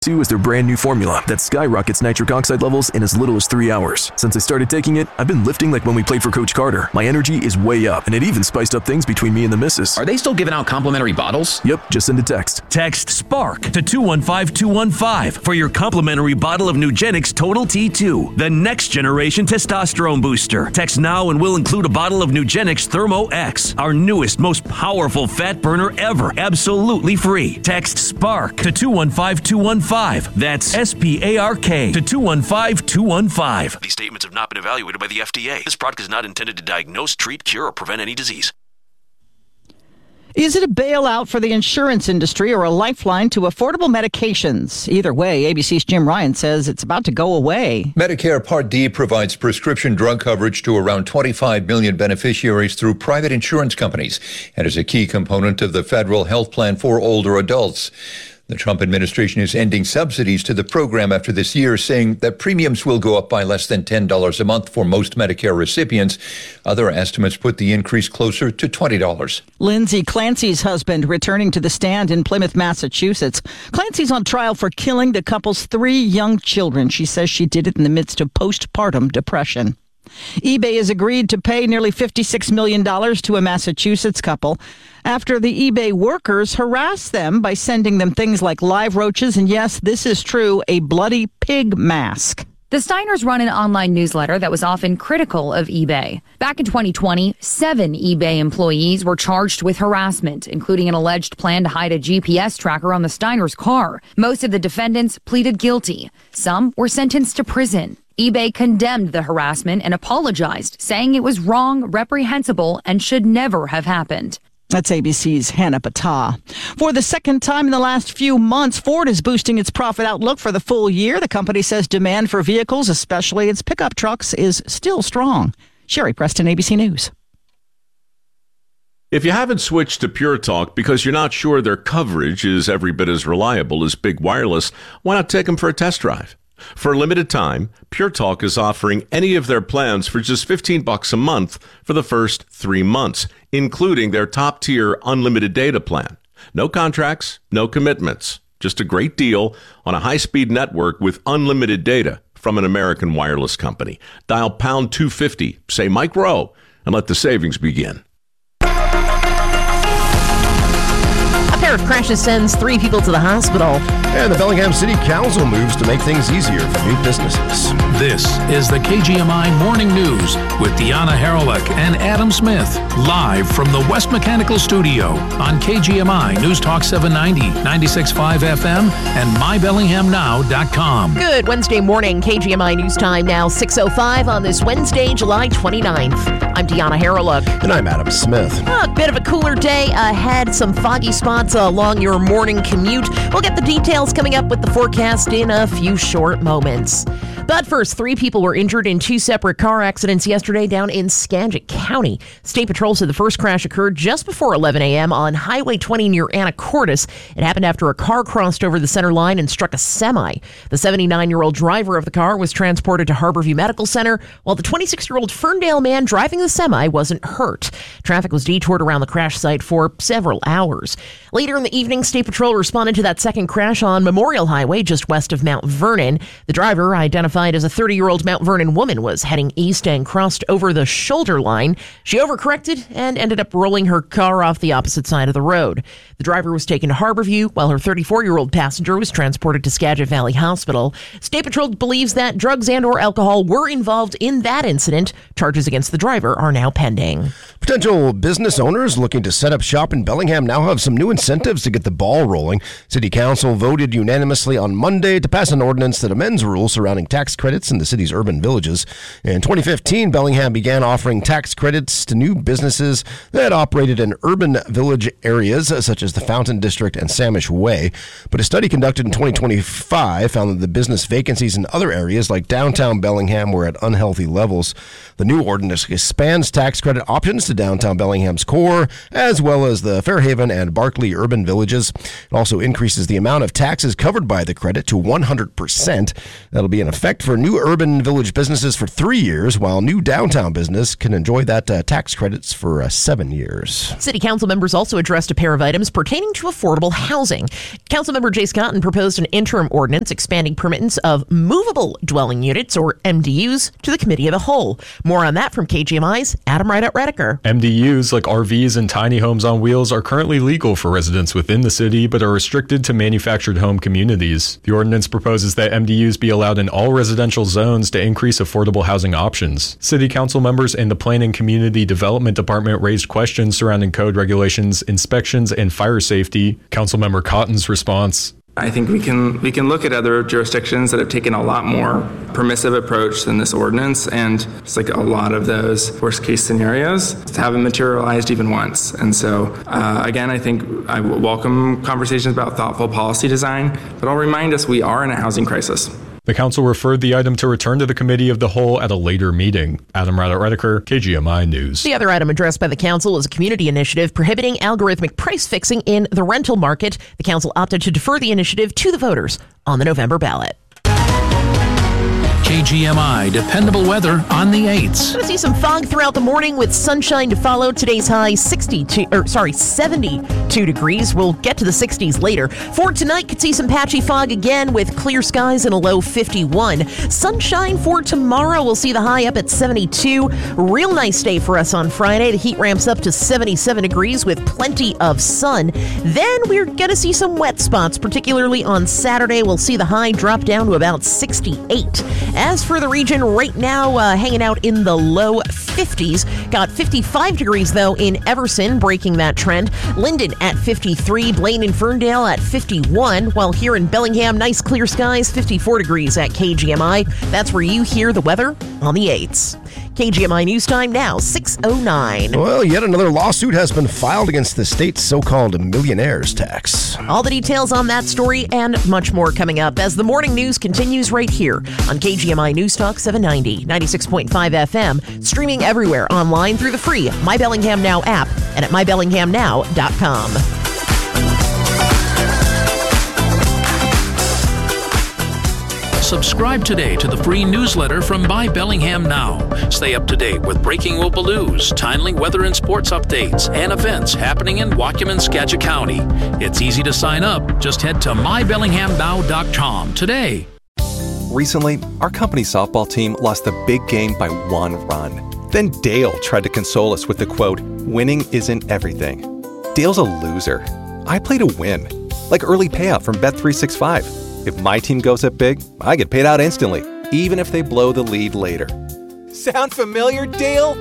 2 is their brand new formula that skyrockets nitric oxide levels in as little as 3 hours. Since I started taking it, I've been lifting like when we played for Coach Carter. My energy is way up, and it even spiced up things between me and the missus. Are they still giving out complimentary bottles? Yep, just send a text. Text SPARK to 215215 for your complimentary bottle of Nugenix Total T2, the next generation testosterone booster. Text now and we'll include a bottle of Nugenix Thermo X, our newest, most powerful fat burner ever, absolutely free. Text SPARK to 215215. That's SPARK to 215215. These statements have not been evaluated by the FDA. This product is not intended to diagnose, treat, cure, or prevent any disease. Is it a bailout for the insurance industry or a lifeline to affordable medications? Either way, ABC's Jim Ryan says it's about to go away. Medicare Part D provides prescription drug coverage to around 25 million beneficiaries through private insurance companies and is a key component of the federal health plan for older adults. The Trump administration is ending subsidies to the program after this year, saying that premiums will go up by less than $10 a month for most Medicare recipients. Other estimates put the increase closer to $20. Lindsay Clancy's husband returning to the stand in Plymouth, Massachusetts. Clancy's on trial for killing the couple's 3 young children. She says she did it in the midst of postpartum depression. eBay has agreed to pay nearly $56 million to a Massachusetts couple after the eBay workers harassed them by sending them things like live roaches and, yes, this is true, a bloody pig mask. The Steiners run an online newsletter that was often critical of eBay. Back in 2020, 7 eBay employees were charged with harassment, including an alleged plan to hide a GPS tracker on the Steiners' car. Most of the defendants pleaded guilty. Some were sentenced to prison. eBay condemned the harassment and apologized, saying it was wrong, reprehensible, and should never have happened. That's ABC's Hannah Battah. For the second time in the last few months, Ford is boosting its profit outlook for the full year. The company says demand for vehicles, especially its pickup trucks, is still strong. Sherry Preston, ABC News. If you haven't switched to Pure Talk because you're not sure their coverage is every bit as reliable as Big Wireless, why not take them for a test drive? For a limited time, Pure Talk is offering any of their plans for just $15 a month for the first 3 months, including their top-tier unlimited data plan. No contracts, no commitments, just a great deal on a high-speed network with unlimited data from an American wireless company. Dial pound 250, say Mike Rowe, and let the savings begin. A pair of crashes sends 3 people to the hospital. And the Bellingham City Council moves to make things easier for new businesses. This is the KGMI Morning News with Deanna Haralick and Adam Smith, live from the West Mechanical Studio on KGMI News Talk 790, 96.5 FM, and mybellinghamnow.com. Good Wednesday morning, KGMI News Time now 6:05 on this Wednesday, July 29th. I'm Deanna Haralick. And I'm Adam Smith. A bit of a cooler day ahead, some foggy spots along your morning commute. We'll get the details coming up with the forecast in a few short moments. But first, 3 people were injured in 2 separate car accidents yesterday down in Skagit County. State Patrol said the first crash occurred just before 11 a.m. on Highway 20 near Anacortes. It happened after a car crossed over the center line and struck a semi. The 79-year-old driver of the car was transported to Harborview Medical Center, while the 26-year-old Ferndale man driving the semi wasn't hurt. Traffic was detoured around the crash site for several hours. Later in the evening, State Patrol responded to that second crash on Memorial Highway just west of Mount Vernon. The driver, identified as a 30-year-old Mount Vernon woman, was heading east and crossed over the shoulder line. She overcorrected and ended up rolling her car off the opposite side of the road. The driver was taken to Harborview, while her 34-year-old passenger was transported to Skagit Valley Hospital. State Patrol believes that drugs and or alcohol were involved in that incident. Charges against the driver are now pending. Potential business owners looking to set up shop in Bellingham now have some new incentives to get the ball rolling. City Council voted unanimously on Monday to pass an ordinance that amends rules surrounding tax credits in the city's urban villages. In 2015, Bellingham began offering tax credits to new businesses that operated in urban village areas such as the Fountain District and Samish Way. But a study conducted in 2025 found that the business vacancies in other areas like downtown Bellingham were at unhealthy levels. The new ordinance expands tax credit options to downtown Bellingham's core, as well as the Fairhaven and Barclay urban villages. It also increases the amount of taxes covered by the credit to 100%. That'll be in effect effect for new urban village businesses for 3 years, while new downtown business can enjoy that tax credits for 7 years. City council members also addressed a pair of items pertaining to affordable housing. Councilmember Jace Cotton proposed an interim ordinance expanding permittance of movable dwelling units, or MDUs, to the committee of the whole. More on that from KGMI's Adam Redeker. MDUs, like RVs and tiny homes on wheels, are currently legal for residents within the city, but are restricted to manufactured home communities. The ordinance proposes that MDUs be allowed in all residential zones to increase affordable housing options. City council members and the Planning and Community Development Department raised questions surrounding code regulations, inspections, and fire safety. Councilmember Cotton's response: I think we can look at other jurisdictions that have taken a lot more permissive approach than this ordinance, and it's like a lot of those worst case scenarios haven't materialized even once. And so again, I think I welcome conversations about thoughtful policy design, but I'll remind us we are in a housing crisis. The council referred the item to return to the committee of the whole at a later meeting. Adam Redeker, KGMI News. The other item addressed by the council is a community initiative prohibiting algorithmic price fixing in the rental market. The council opted to defer the initiative to the voters on the November ballot. KGMI dependable weather on the 8s. Going to see some fog throughout the morning with sunshine to follow. Today's high 72 degrees. We'll get to the 60s later. For tonight, could see some patchy fog again with clear skies and a low 51. Sunshine for tomorrow. We'll see the high up at 72. Real nice day for us on Friday. The heat ramps up to 77 degrees with plenty of sun. Then we're going to see some wet spots, particularly on Saturday. We'll see the high drop down to about 68. As for the region right now, hanging out in the low 50s. Got 55 degrees, though, in Everson, breaking that trend. Linden at 53, Blaine and Ferndale at 51, while here in Bellingham, nice clear skies, 54 degrees at KGMI. That's where you hear the weather on the 8s. KGMI News Time now, 6:09. Well, yet another lawsuit has been filed against the state's so-called millionaires tax. All the details on that story and much more coming up as the morning news continues right here on KGMI News Talk 790, 96.5 FM, streaming everywhere online through the free My Bellingham Now app and at mybellinghamnow.com. Subscribe today to the free newsletter from My Bellingham Now. Stay up to date with breaking local news, timely weather and sports updates, and events happening in Whatcom and Skagit County. It's easy to sign up. Just head to mybellinghamnow.com today. Recently, our company softball team lost the big game by 1 run. Then Dale tried to console us with the quote, "Winning isn't everything." Dale's a loser. I play to win, like early payout from Bet365. If my team goes up big, I get paid out instantly, even if they blow the lead later. Sound familiar, Dale?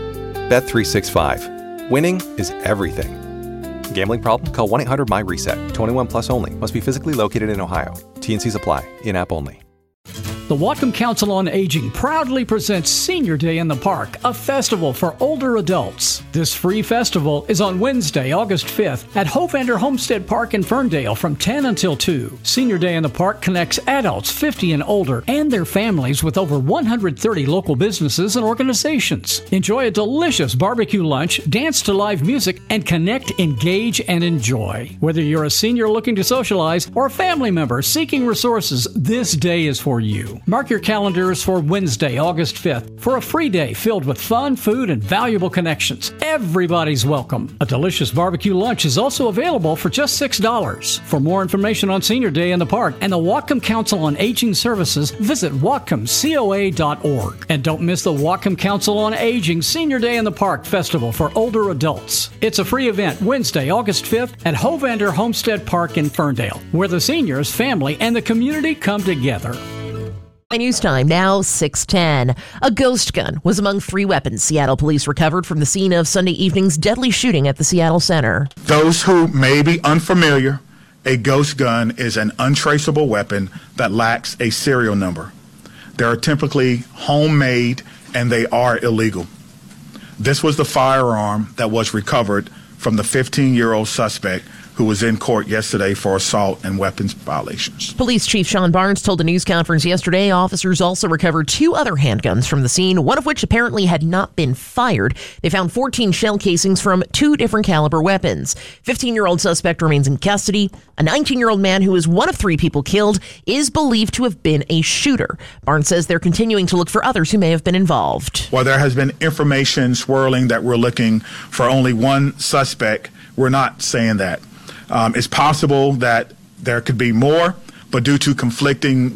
Bet365. Winning is everything. Gambling problem? Call 1-800-MY-RESET. 21 plus only. Must be physically located in Ohio. T&Cs apply. In-app only. The Whatcom Council on Aging proudly presents Senior Day in the Park, a festival for older adults. This free festival is on Wednesday, August 5th at Hovander Homestead Park in Ferndale from 10 until 2. Senior Day in the Park connects adults 50 and older and their families with over 130 local businesses and organizations. Enjoy a delicious barbecue lunch, dance to live music, and connect, engage, and enjoy. Whether you're a senior looking to socialize or a family member seeking resources, this day is for you. Mark your calendars for Wednesday, August 5th for a free day filled with fun, food, and valuable connections. Everybody's welcome. A delicious barbecue lunch is also available for just $6. For more information on Senior Day in the Park and the Whatcom Council on Aging Services, visit whatcomcoa.org. And don't miss the Whatcom Council on Aging Senior Day in the Park Festival for older adults. It's a free event Wednesday, August 5th at Hovander Homestead Park in Ferndale, where the seniors, family, and the community come together. News time now, 6:10. A ghost gun was among 3 weapons Seattle police recovered from the scene of Sunday evening's deadly shooting at the Seattle Center. Those who may be unfamiliar, a ghost gun is an untraceable weapon that lacks a serial number. They are typically homemade and they are illegal. This was the firearm that was recovered from the 15-year-old suspect who was in court yesterday for assault and weapons violations. Police Chief Sean Barnes told a news conference yesterday officers also recovered 2 other handguns from the scene, one of which apparently had not been fired. They found 14 shell casings from 2 different caliber weapons. 15-year-old suspect remains in custody. A 19-year-old man who is one of 3 people killed is believed to have been a shooter. Barnes says they're continuing to look for others who may have been involved. While there has been information swirling that we're looking for only one suspect, we're not saying that. It's possible that there could be more, but due to conflicting